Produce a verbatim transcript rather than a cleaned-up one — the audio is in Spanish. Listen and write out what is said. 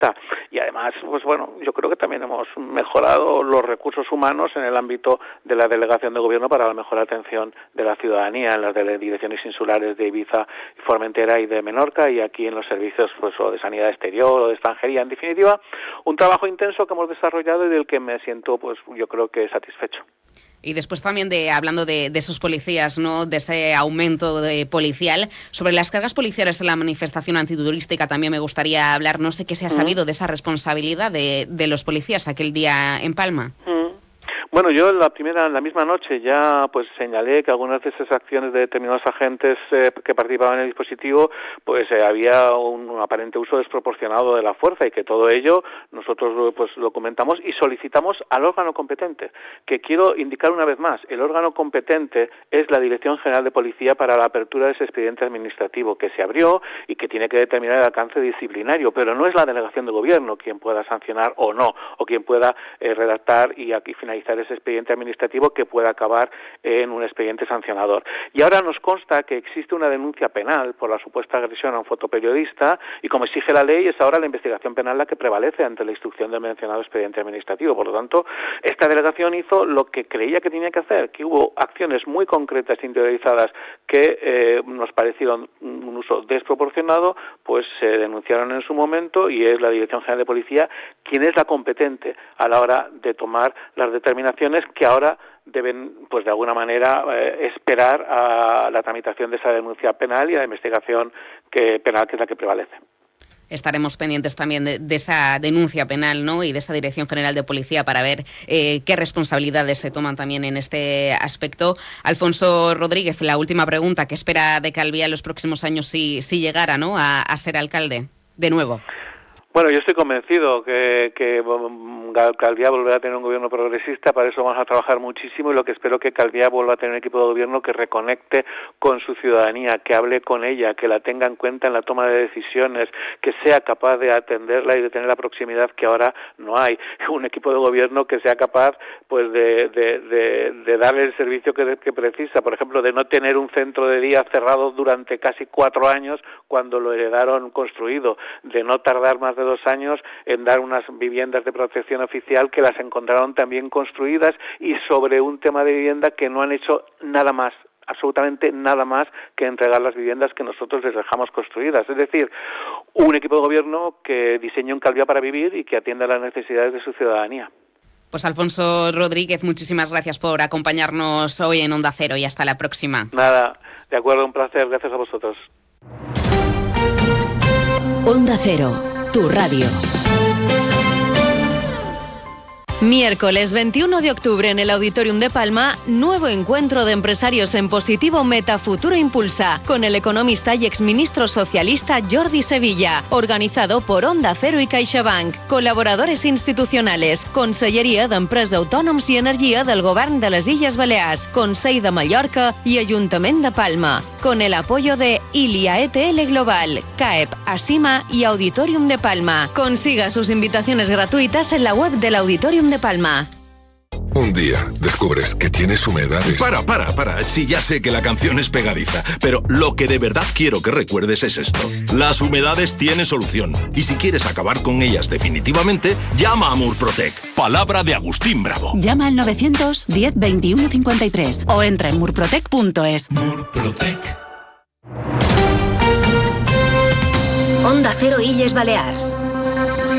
Y además, pues bueno, yo creo que también hemos mejorado los recursos humanos en el ámbito de la delegación de gobierno para la mejor atención de la ciudadanía en las direcciones insulares de Ibiza, Formentera y de Menorca, y aquí en los servicios pues o de sanidad exterior o de extranjería. En definitiva, un trabajo intenso que hemos desarrollado y del que me siento, pues yo creo que satisfecho. Y después también de hablando de, de esos policías, ¿no? De ese aumento de policial, sobre las cargas policiales en la manifestación antiturística también me gustaría hablar. No sé qué se ha sabido mm. de esa responsabilidad de, de los policías aquel día en Palma. Mm. Bueno, yo en la primera, en la misma noche ya pues señalé que algunas de esas acciones de determinados agentes eh, que participaban en el dispositivo, pues eh, había un aparente uso desproporcionado de la fuerza y que todo ello nosotros pues lo comentamos y solicitamos al órgano competente, que quiero indicar una vez más, el órgano competente es la Dirección General de Policía para la apertura de ese expediente administrativo que se abrió y que tiene que determinar el alcance disciplinario, pero no es la delegación de gobierno quien pueda sancionar o no, o quien pueda eh, redactar y aquí finalizar ese expediente administrativo que pueda acabar en un expediente sancionador. Y ahora nos consta que existe una denuncia penal por la supuesta agresión a un fotoperiodista y como exige la ley es ahora la investigación penal la que prevalece ante la instrucción del mencionado expediente administrativo. Por lo tanto, esta delegación hizo lo que creía que tenía que hacer, que hubo acciones muy concretas e individualizadas que eh, nos parecieron un uso desproporcionado, pues se denunciaron en su momento y es la Dirección General de Policía quien es la competente a la hora de tomar las determinaciones que ahora deben, pues de alguna manera, eh, esperar a la tramitación de esa denuncia penal y a la investigación que, penal que es la que prevalece. Estaremos pendientes también de, de esa denuncia penal, ¿no? Y de esa Dirección General de Policía para ver eh, qué responsabilidades se toman también en este aspecto. Alfonso Rodríguez, la última pregunta, ¿qué espera de Calviá en los próximos años si, si llegara, ¿no? a, a ser alcalde de nuevo? Bueno, yo estoy convencido que, que Calviá volverá a tener un gobierno progresista, para eso vamos a trabajar muchísimo y lo que espero que Calviá vuelva a tener un equipo de gobierno que reconecte con su ciudadanía, que hable con ella, que la tenga en cuenta en la toma de decisiones, que sea capaz de atenderla y de tener la proximidad que ahora no hay. Un equipo de gobierno que sea capaz pues de, de, de, de darle el servicio que, que precisa, por ejemplo, de no tener un centro de día cerrado durante casi cuatro años cuando lo heredaron construido, de no tardar más de dos años en dar unas viviendas de protección oficial que las encontraron también construidas y sobre un tema de vivienda que no han hecho nada más, absolutamente nada más que entregar las viviendas que nosotros les dejamos construidas. Es decir, un equipo de gobierno que diseñe un Calviá para vivir y que atienda las necesidades de su ciudadanía. Pues Alfonso Rodríguez, muchísimas gracias por acompañarnos hoy en Onda Cero y hasta la próxima. Nada, de acuerdo, un placer, gracias a vosotros. Onda Cero, tu radio. Miércoles veintiuno de octubre en el Auditorium de Palma, nuevo encuentro de empresarios en positivo Metafuturo Impulsa, con el economista y exministro socialista Jordi Sevilla, organizado por Onda Cero y CaixaBank, colaboradores institucionales, Conselleria d'Empresa Autònoms i Energia del Govern de les Illes Balears, Consell de Mallorca y Ayuntament de Palma, con el apoyo de Ilia E T L Global, CAEP, Asima y Auditorium de Palma. Consiga sus invitaciones gratuitas en la web del Auditorium de Palma. Un día descubres que tienes humedades. Para, para, para. Sí, ya sé que la canción es pegadiza, pero lo que de verdad quiero que recuerdes es esto. Las humedades tienen solución. Y si quieres acabar con ellas definitivamente, llama a Murprotec. Palabra de Agustín Bravo. Llama al novecientos diez veintiuno cincuenta y tres o entra en murprotec punto es. Murprotec. Onda Cero Illes Balears.